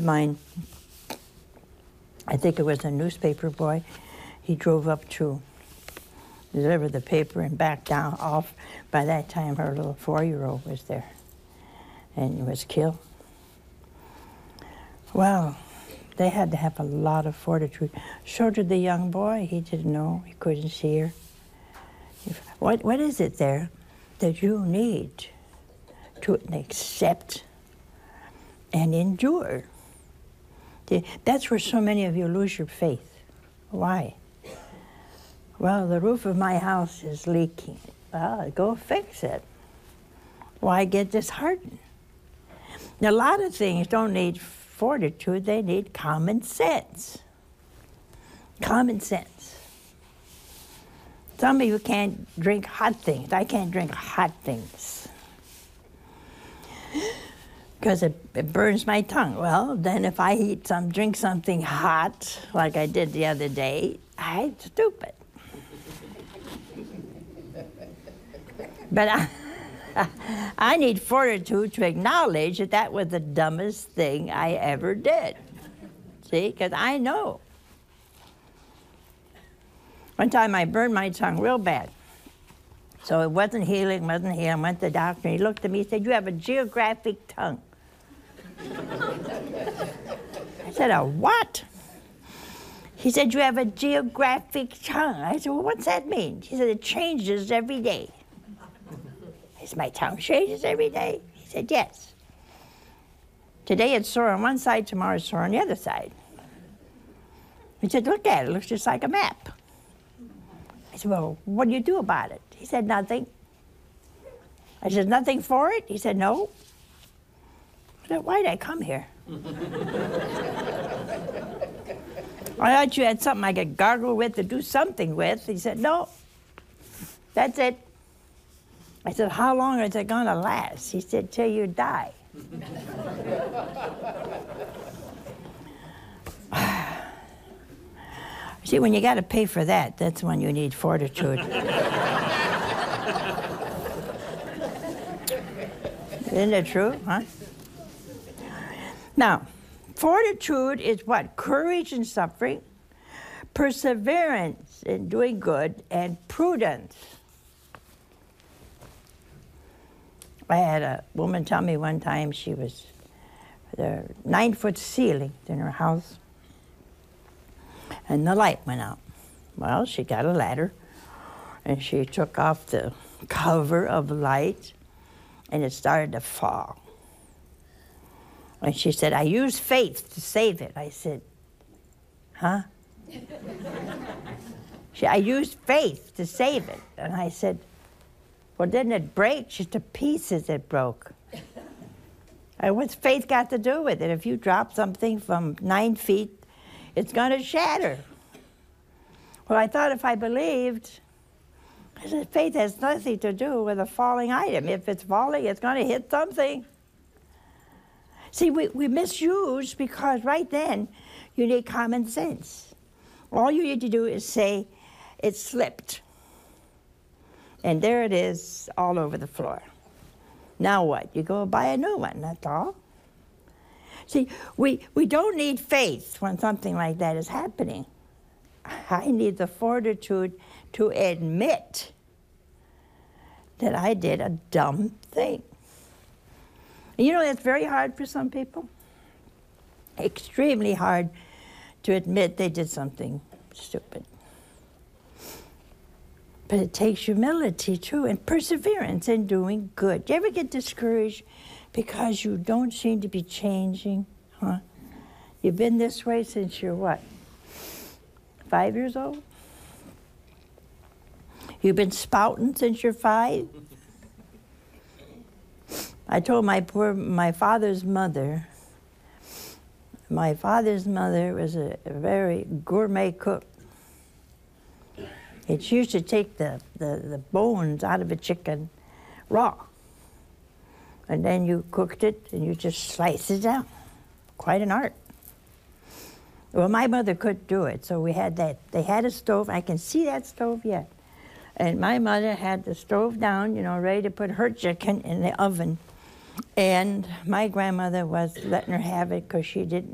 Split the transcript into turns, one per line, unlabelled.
mine, I think it was a newspaper boy, he drove up to deliver the paper and back down off. By that time, her little 4-year-old was there and was killed. Well, they had to have a lot of fortitude. So did the young boy. He didn't know. He couldn't see her. What is it there that you need to accept and endure? That's where so many of you lose your faith. Why? Well, the roof of my house is leaking. Well, go fix it. Why get disheartened? Now, a lot of things don't need fortitude, they need common sense. Common sense. Some of you can't drink hot things. I can't drink hot things because it burns my tongue. Well, then if I drink something hot, like I did the other day, I'm stupid. But I need fortitude to acknowledge that that was the dumbest thing I ever did. See, because I know. One time I burned my tongue real bad. So it wasn't healing, I went to the doctor, and he looked at me and said, "You have a geographic tongue." I said, "A what?" He said, "You have a geographic tongue." I said, "Well, what's that mean?" He said, "It changes every day." I said, "My tongue changes every day?" He said, "Yes. Today it's sore on one side, tomorrow it's sore on the other side." He said, "Look at it, it looks just like a map." I said, "Well, what do you do about it?" He said, "Nothing." I said, "Nothing for it?" He said, "No." I said, "Why did I come here?" "I thought you had something I could gargle with or do something with." He said, "No, that's it." I said, "How long is it gonna last?" He said, "Till you die." See, when you got to pay for that, that's when you need fortitude. Isn't it true, huh? Now, fortitude is what? Courage in suffering, perseverance in doing good, and prudence. I had a woman tell me one time she was, there 9-foot ceiling in her house, and the light went out. Well, she got a ladder, and she took off the cover of the light, and it started to fall. And she said, "I used faith to save it." I said, "Huh?" "I used faith to save it." And I said, "Well, didn't it break?" Just to pieces it broke. And what's faith got to do with it? If you drop something from 9 feet, it's going to shatter. Well, I thought if I believed, I said, faith has nothing to do with a falling item. If it's falling, it's going to hit something. See, we misuse because right then you need common sense. All you need to do is say, "It slipped." And there it is all over the floor. Now what? You go buy a new one, that's all. See, we don't need faith when something like that is happening. I need the fortitude to admit that I did a dumb thing. And you know, that's very hard for some people. Extremely hard to admit they did something stupid. But it takes humility, too, and perseverance in doing good. Do you ever get discouraged because you don't seem to be changing? Huh? You've been this way since you're what? 5 years old? You've been spouting since you're 5? I told my father's mother was a very gourmet cook. She used to take the bones out of a chicken raw. And then you cooked it and you just sliced it down. Quite an art. Well, my mother couldn't do it, so we had that. They had a stove. I can see that stove yet. And my mother had the stove down, you know, ready to put her chicken in the oven. And my grandmother was letting her have it because she didn't